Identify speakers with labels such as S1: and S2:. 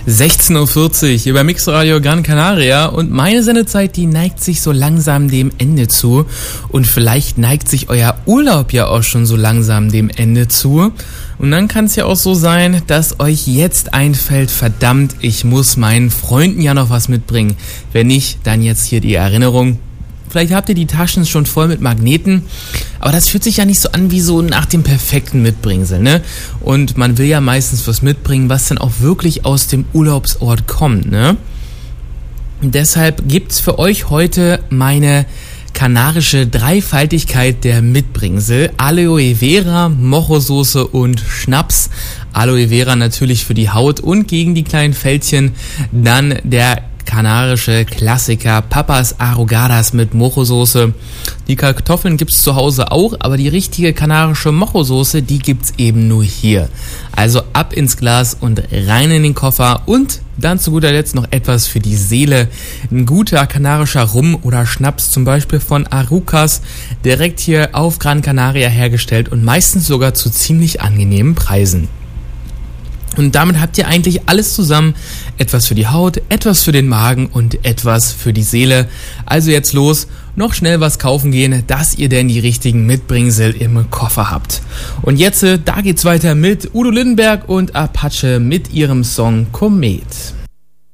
S1: 16:40 Uhr über Mixradio Gran Canaria und meine Sendezeit, die neigt sich so langsam dem Ende zu und vielleicht neigt sich euer Urlaub ja auch schon so langsam dem Ende zu und dann kann es ja auch so sein, dass euch jetzt einfällt, verdammt, ich muss meinen Freunden ja noch was mitbringen. Wenn nicht, dann jetzt hier die Erinnerung. Vielleicht habt ihr die Taschen schon voll mit Magneten, aber das fühlt sich ja nicht so an wie so nach dem perfekten Mitbringsel, ne? Und man will ja meistens was mitbringen, was dann auch wirklich aus dem Urlaubsort kommt, ne? Und deshalb gibt's für euch heute meine kanarische Dreifaltigkeit der Mitbringsel. Aloe Vera, Mochosoße und Schnaps. Aloe Vera natürlich für die Haut und gegen die kleinen Fältchen. Dann der kanarische Klassiker Papas Arrugadas mit Mochosoße. Die Kartoffeln gibt's zu Hause auch, aber die richtige kanarische Mochosoße, die gibt's eben nur hier. Also ab ins Glas und rein in den Koffer und dann zu guter Letzt noch etwas für die Seele. Ein guter kanarischer Rum oder Schnaps, zum Beispiel von Arucas, direkt hier auf Gran Canaria hergestellt und meistens sogar zu ziemlich angenehmen Preisen. Und damit habt ihr eigentlich alles zusammen. Etwas für die Haut, etwas für den Magen und etwas für die Seele. Also jetzt los, noch schnell was kaufen gehen, dass ihr denn die richtigen Mitbringsel im Koffer habt. Und jetzt, da geht's weiter mit Udo Lindenberg und Apache mit ihrem Song Komet.